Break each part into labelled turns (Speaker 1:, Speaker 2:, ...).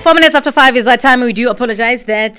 Speaker 1: 4 minutes after 5 is our time. We do apologize that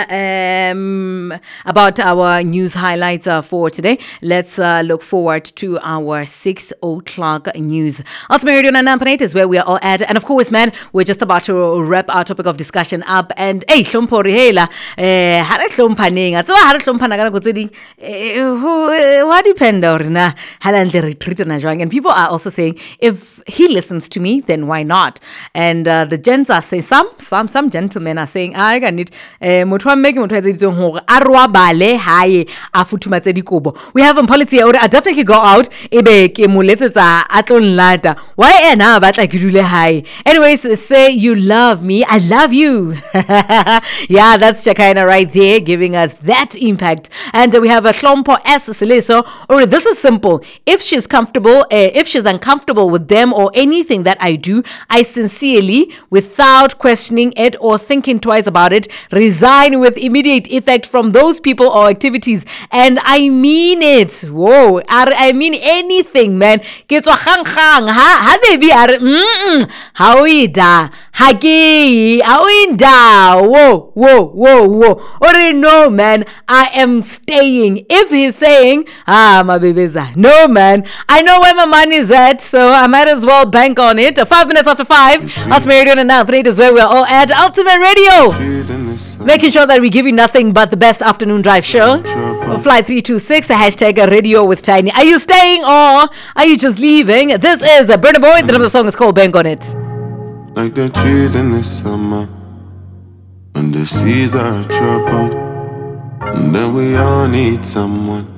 Speaker 1: about our news highlights for today. Let's look forward to our 6 o'clock news. Ultimate Radio 99.8 is where we are all at. And of course, man, we're just about to wrap our topic of discussion up. And hey, Shompo Rihela, hara Shompaneng, atso hara Shompana kana kutsedi. What depend on halande retreat na jwang. And people are also saying, if he listens to me, then why not? And the gents are saying, some gentlemen are saying, I can need motho make motho etseditseng hore a rwabale hae a futhumatse dikobo. We have in policy or I definitely go out ebe ke mo letsetsa a tlo nlata. Why ena ba tla ke dule hae? Anyways, say you love me, I love you. Yeah, that's Chakaina right there giving us that impact. And we have a Hlompo S Seleso. Or this is simple. If she's comfortable, if she's uncomfortable with them or anything that I do, I sincerely, without questioning it or thinking twice about it, resign with immediate effect from those people or activities. And I mean it. Whoa, I mean anything, man. Ketswa khang khang ha baby how ida hagi how ida whoa or no, man, I am staying. If he's saying my baby's no, man, I know where my money is at, so I might as well bank on it. 5 minutes after 5, Ultimate Radio and now is where we're all at. Ultimate Radio, making sure that we give you nothing but the best afternoon drive show. Flight 326, hashtag radio with Tiny. Are you staying or are you just leaving? This is Burna Boy. The name of the song is called Bank on It.
Speaker 2: Like the trees in the summer, when the seas are troubled, and then we all need someone